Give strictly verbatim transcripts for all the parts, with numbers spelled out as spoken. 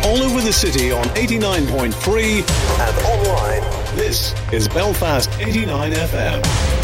all over the city on eighty-nine point three and online. This is Belfast eighty-nine F M.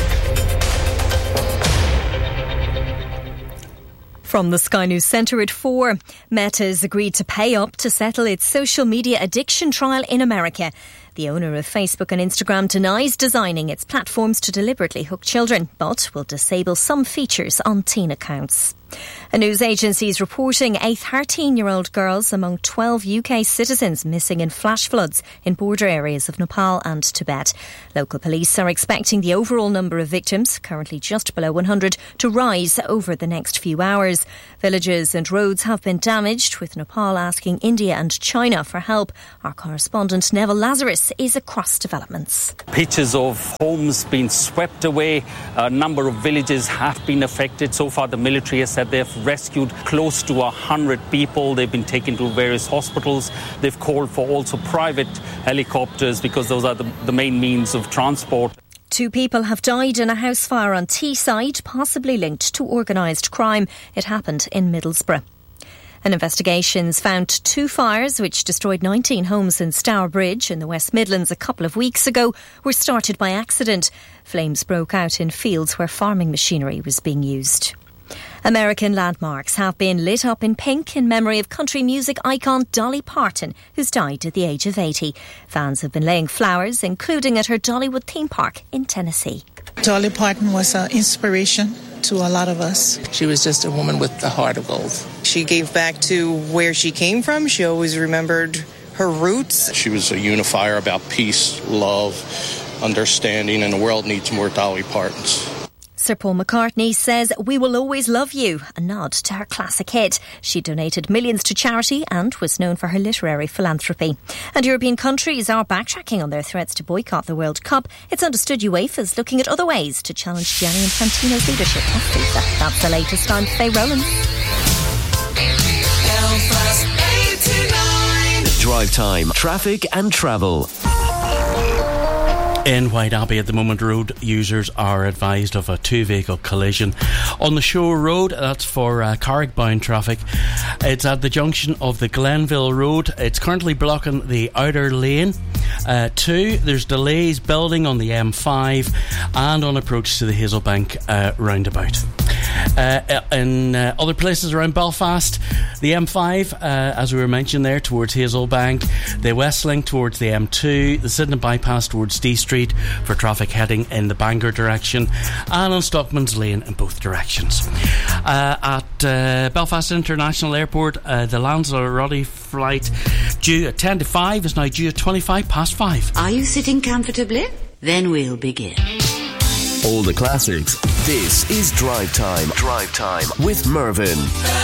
From the Sky News Centre at four, Meta has agreed to pay up to settle its social media addiction trial in America. The owner of Facebook and Instagram denies designing its platforms to deliberately hook children, but will disable some features on teen accounts. A news agency is reporting a thirteen-year-old girl's among twelve U K citizens missing in flash floods in border areas of Nepal and Tibet. Local police are expecting the overall number of victims, currently just below one hundred, to rise over the next few hours. Villages and roads have been damaged, with Nepal asking India and China for help. Our correspondent Neville Lazarus is across developments. Pictures of homes being swept away. A number of villages have been affected. So far, the military has said they've rescued close to one hundred people. They've been taken to various hospitals. They've called for also private helicopters because those are the, the main means of transport. Two people have died in a house fire on Teesside, possibly linked to organised crime. It happened in Middlesbrough. An investigation's found two fires which destroyed nineteen homes in Stourbridge in the West Midlands a couple of weeks ago were started by accident. Flames broke out in fields where farming machinery was being used. American landmarks have been lit up in pink in memory of country music icon Dolly Parton, who's died at the age of eighty. Fans have been laying flowers, including at her Dollywood theme park in Tennessee. Dolly Parton was an inspiration to a lot of us. She was just a woman with the heart of gold. She gave back to where she came from. She always remembered her roots. She was a unifier about peace, love, understanding, and the world needs more Dolly Partons. Sir Paul McCartney says "We Will Always Love You," a nod to her classic hit. She donated millions to charity and was known for her literary philanthropy. And European countries are backtracking on their threats to boycott the World Cup. It's understood UEFA is looking at other ways to challenge Gianni Infantino's leadership of FIFA. That's the latest. I'm Faye Rowlands. Drive time, traffic and travel. In Whiteabbey at the moment, road users are advised of a two-vehicle collision on the Shore Road. That's for uh, Carrick-bound traffic. It's at the junction of the Glenville Road. It's currently blocking the outer lane. Uh, two, there's delays building on the M five and on approach to the Hazelbank uh, roundabout. Uh, in uh, other places around Belfast, the M five, uh, as we were mentioning there, towards Hazelbank, the Westlink towards the M two, the Sydenham bypass towards D Street for traffic heading in the Bangor direction, and on Stockman's Lane in both directions. Uh, at uh, Belfast International Airport, uh, the Lanzarote flight due at ten to five is now due at twenty-five past five. Are you sitting comfortably? Then we'll begin. All the classics. This is Drive Time. Drive Time with Mervyn.